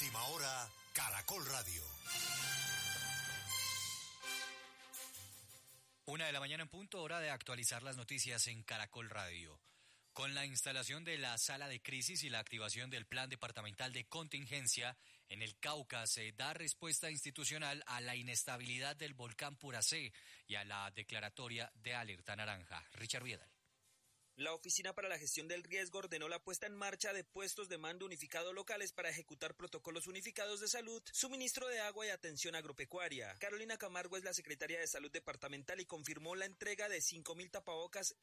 Última hora, Caracol Radio. 1:00 a.m. en punto, hora de actualizar las noticias en Caracol Radio. Con la instalación de la sala de crisis y la activación del plan departamental de contingencia, en el Cauca se da respuesta institucional a la inestabilidad del volcán Puracé y a la declaratoria de alerta naranja. Richard Viedal. La Oficina para la Gestión del Riesgo ordenó la puesta en marcha de puestos de mando unificados locales para ejecutar protocolos unificados de salud, suministro de agua y atención agropecuaria. Carolina Camargo es la secretaria de Salud Departamental y confirmó la entrega de 5.000 tapabocas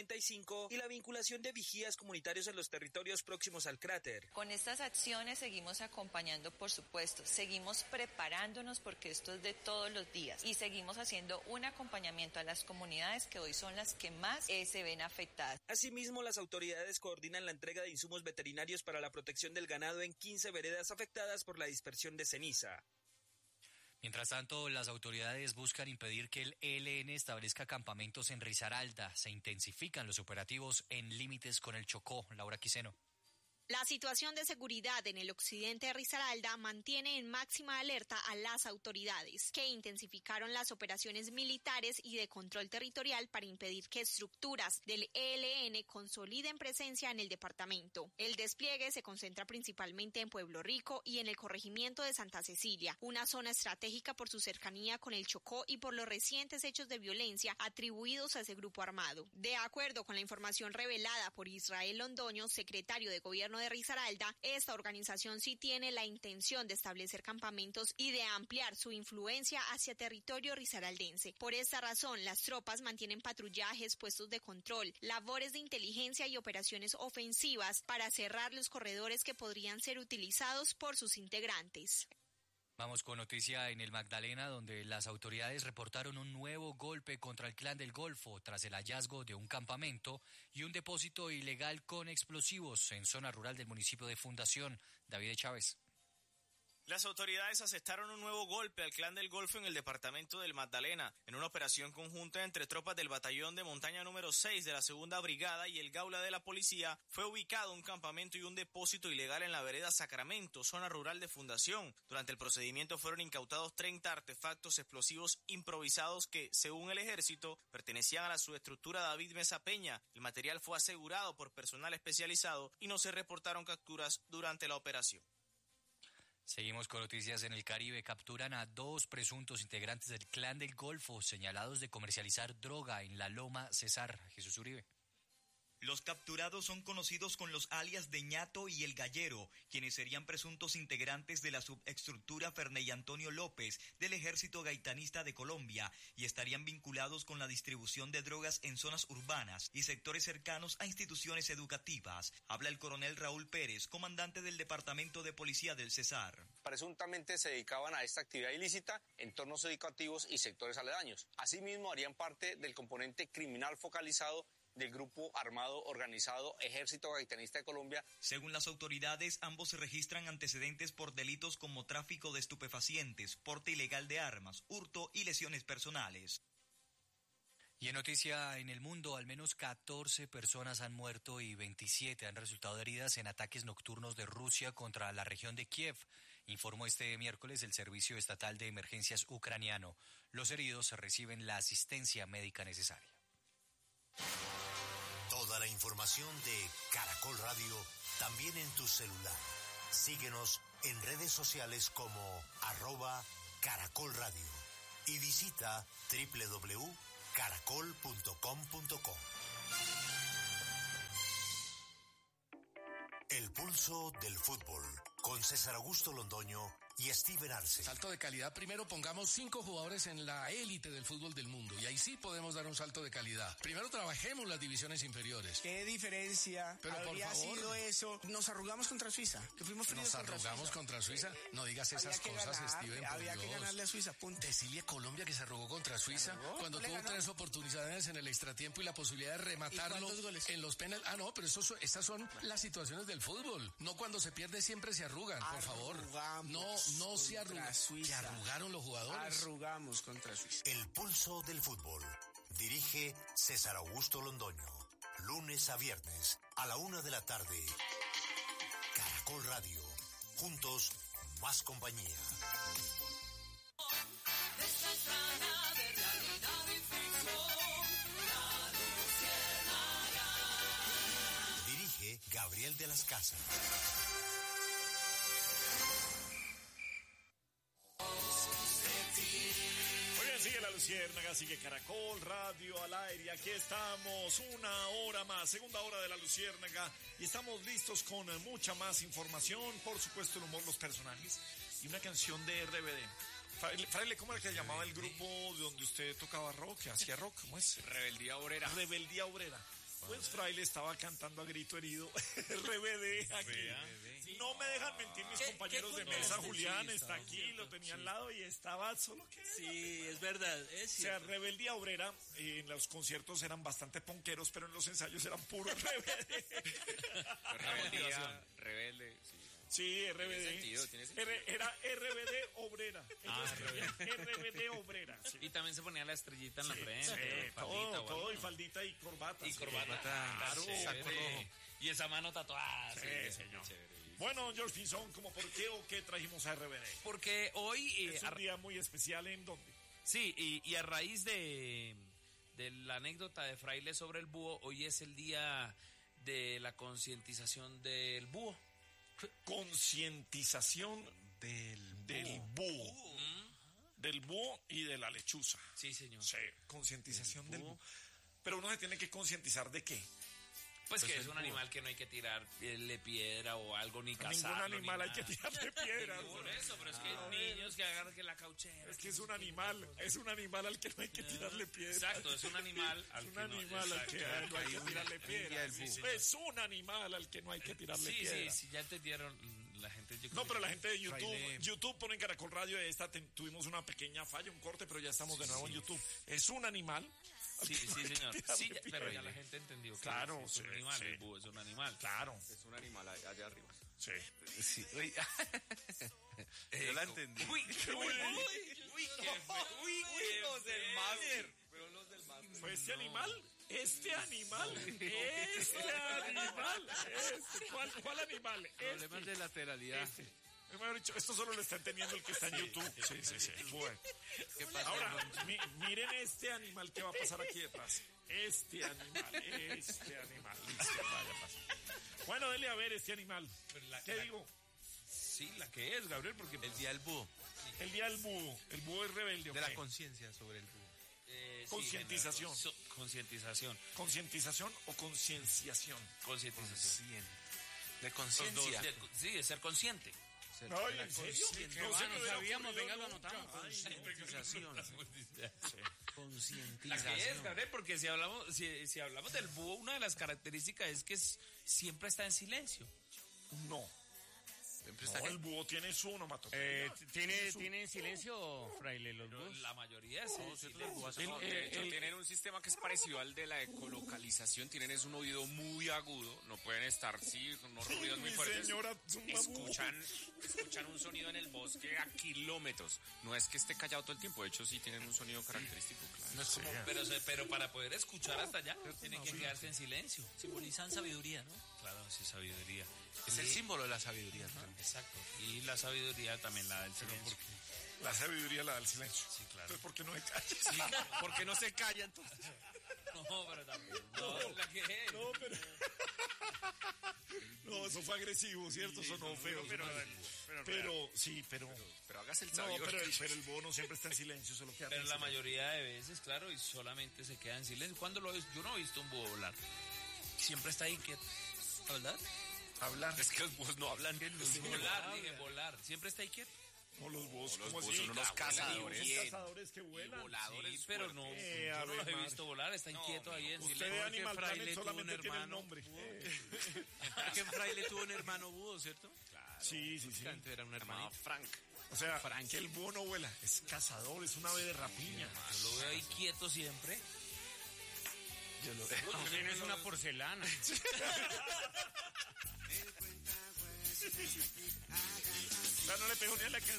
N95 y la vinculación de vigías comunitarios en los territorios próximos al cráter. Con estas acciones seguimos acompañando, por supuesto, seguimos preparándonos porque esto es de todos los días y seguimos haciendo un acompañamiento a las comunidades que hoy son las que más se ven afectadas. Asimismo, las autoridades coordinan la entrega de insumos veterinarios para la protección del ganado en 15 veredas afectadas por la dispersión de ceniza. Mientras tanto, las autoridades buscan impedir que el ELN establezca campamentos en Risaralda. Se intensifican los operativos en límites con el Chocó. Laura Quiseno. La situación de seguridad en el occidente de Risaralda mantiene en máxima alerta a las autoridades, que intensificaron las operaciones militares y de control territorial para impedir que estructuras del ELN consoliden presencia en el departamento. El despliegue se concentra principalmente en Pueblo Rico y en el corregimiento de Santa Cecilia, una zona estratégica por su cercanía con el Chocó y por los recientes hechos de violencia atribuidos a ese grupo armado. De acuerdo con la información revelada por Israel Londoño, secretario de Gobierno de Risaralda, esta organización sí tiene la intención de establecer campamentos y de ampliar su influencia hacia territorio risaraldense. Por esta razón, las tropas mantienen patrullajes, puestos de control, labores de inteligencia y operaciones ofensivas para cerrar los corredores que podrían ser utilizados por sus integrantes. Vamos con noticia en el Magdalena, donde las autoridades reportaron un nuevo golpe contra el Clan del Golfo tras el hallazgo de un campamento y un depósito ilegal con explosivos en zona rural del municipio de Fundación. David Chávez. Las autoridades asestaron un nuevo golpe al Clan del Golfo en el departamento del Magdalena, en una operación conjunta entre tropas del batallón de montaña número 6 de la segunda brigada y el Gaula de la policía. Fue ubicado un campamento y un depósito ilegal en la vereda Sacramento, zona rural de Fundación. Durante el procedimiento fueron incautados 30 artefactos explosivos improvisados que, según el ejército, pertenecían a la subestructura David Mesa Peña. El material fue asegurado por personal especializado y no se reportaron capturas durante la operación. Seguimos con noticias en el Caribe. Capturan a 2 presuntos integrantes del Clan del Golfo señalados de comercializar droga en la Loma Cesar. Jesús Uribe. Los capturados son conocidos con los alias de Ñato y El Gallero, quienes serían presuntos integrantes de la subestructura Ferney Antonio López del Ejército Gaitanista de Colombia y estarían vinculados con la distribución de drogas en zonas urbanas y sectores cercanos a instituciones educativas. Habla el coronel Raúl Pérez, comandante del Departamento de Policía del Cesar. Presuntamente se dedicaban a esta actividad ilícita, entornos educativos y sectores aledaños. Asimismo, harían parte del componente criminal focalizado del grupo armado organizado Ejército Gaitanista de Colombia. Según las autoridades, ambos se registran antecedentes por delitos como tráfico de estupefacientes, porte ilegal de armas, hurto y lesiones personales. Y en noticia en el mundo, al menos 14 personas han muerto y 27 han resultado heridas en ataques nocturnos de Rusia contra la región de Kiev, informó este miércoles el Servicio Estatal de Emergencias ucraniano. Los heridos reciben la asistencia médica necesaria. Toda la información de Caracol Radio también en tu celular. Síguenos en redes sociales como @Caracol Radio y visita www.caracol.com.co. El pulso del fútbol con César Augusto Londoño y Steven Arce. Salto de calidad. Primero pongamos 5 jugadores en la élite del fútbol del mundo y ahí sí podemos dar un salto de calidad. Primero trabajemos las divisiones inferiores. ¿Qué diferencia habría sido eso? Nos arrugamos contra Suiza. Que fuimos ¿Nos arrugamos contra Suiza? No digas esas cosas, Steven. Había que ganarle a Suiza, punto. Decirle a Colombia que se arrugó contra Suiza cuando tuvo 3 oportunidades en el extratiempo y la posibilidad de rematarlo en los penales. Ah, no, pero estas son las situaciones del fútbol. No cuando se pierde siempre se arrugan, por favor. No se arrugan. ¿Se arrugaron los jugadores? Arrugamos contra Suiza. El pulso del fútbol. Dirige César Augusto Londoño. Lunes a viernes a la 1 de la tarde. Caracol Radio. Juntos más compañía. Dirige Gabriel de las Casas. Sigue La Luciérnaga, sigue Caracol Radio al aire. Aquí estamos, una hora más, segunda hora de La Luciérnaga. Y estamos listos con mucha más información. Por supuesto, el humor, los personajes. Y una canción de RBD. Fraile, ¿cómo era que llamaba el grupo donde usted tocaba rock, que hacía rock? ¿Cómo es? Rebeldía Obrera. Rebeldía Obrera. Pues Fraile estaba cantando a grito herido RBD aquí. No me dejan mentir mis compañeros de mesa. Julián está aquí, lo tenía al lado y estaba solo que... Sí, es verdad. O sea, Rebeldía Obrera, en los conciertos eran bastante ponqueros, pero en los ensayos eran puros RBD. Rebeldía, rebelde, sí. Sí, RBD. ¿Tiene sentido? Era RBD Obrera. RBD Obrera. Sí. Y también se ponía la estrellita en la frente. Sí, todo, y faldita y corbata. Y corbata. Claro. Saco rojo. Y esa mano tatuada. Sí, señor. Bueno, George Pinzón, ¿cómo por qué o qué trajimos a RBD? Porque hoy... es un día muy especial, ¿en dónde? Sí, y a raíz de la anécdota de Fraile sobre el búho, hoy es el día de la concientización del búho. Concientización del búho. Del búho y de la lechuza. Sí, señor. Sí, concientización del búho. Pero uno se tiene que concientizar ¿de qué? Pues que es un animal que no hay que tirarle piedra o algo, ni cazarlo. Ningún animal hay que tirarle piedra. Por eso, pero es que hay niños que agarran que la cauchera. Es que es un animal al que no hay que tirarle piedra. Exacto, es un animal al que no hay que tirarle piedra. Es un animal al que no hay que tirarle piedra. Sí, ya entendieron la gente. No, pero la gente de YouTube pone en Caracol Radio, tuvimos una pequeña falla, un corte, pero ya estamos de nuevo en YouTube. Es un animal. Sí, señor. Sí, pero ya la gente entendió. Claro, es un animal, el búho es un animal. Claro. Es un animal allá arriba. Sí. Yo la entendí. Uy, los del máster. Pero los del máster. Pues este animal. ¿Cuál animal? Problemas de lateralidad. Mejor dicho, esto solo lo está entendiendo el que está en YouTube. Sí. Bueno. Ahora, miren este animal que va a pasar aquí detrás. Este animal. Listo, vaya, pasa. Bueno, dele a ver este animal. ¿Qué digo? Sí, la que es, Gabriel, porque... El día del búho. El día del búho. El búho es rebelde. De la conciencia sobre el búho. Concientización. Concientización. ¿Concientización o concienciación? Concientización. De conciencia. Sí, de ser consciente. No, ¿en serio? No sabíamos, venga, lo anotamos. Concientización. La que es, Gabriel, porque si hablamos del búho, una de las características es que siempre está en silencio. No, el búho tiene su onomatopeya. ¿Tiene en silencio, Fraile, los búhos? La mayoría sí. Tienen un sistema que es parecido al de la ecolocalización. Tienen un oído muy agudo. No pueden estar, unos ruidos muy fuertes. Escuchan un sonido en el bosque a kilómetros. No es que esté callado todo el tiempo. De hecho, sí tienen un sonido característico. Claro. Pero para poder escuchar hasta allá, tienen que quedarse en silencio. Simbolizan sabiduría, ¿no? Claro, sí, sabiduría. Es el símbolo de la sabiduría, ¿no? Exacto. Y la sabiduría también la da el silencio. La sabiduría la da el silencio. Sí, claro. Entonces, ¿por qué no se calla? Sí, porque no se calla entonces. No, pero también. No, la que es. No, pero... No, eso fue agresivo, ¿cierto? Sí, sonó feo. Pero hágase el sabio. No, pero el búho no siempre está en silencio, solo queda. Pero la mayoría de veces, claro, y solamente se queda en silencio. ¿Cuándo lo ves? Yo no he visto un búho volar. Siempre está ahí quieto. ¿Hablar? Es que los búhos no hablan. Volar. Siempre está ahí quieto. No, los búhos, ¿cómo así? Son unos cazadores. Son cazadores que vuelan. Voladores. Sí, pero no, yo no los he visto volar, están quietos ahí en silencio. Usted de Animal Planet solamente tiene el nombre. Que Fraile tuvo un hermano búho, ¿cierto? Claro. Sí. Era un hermano. Frank. O sea, que el búho no vuela, es cazador, es un ave de rapiña. Yo lo veo ahí quieto siempre. Yo lo veo. Tienes una porcelana. No le pegó ni a la canción.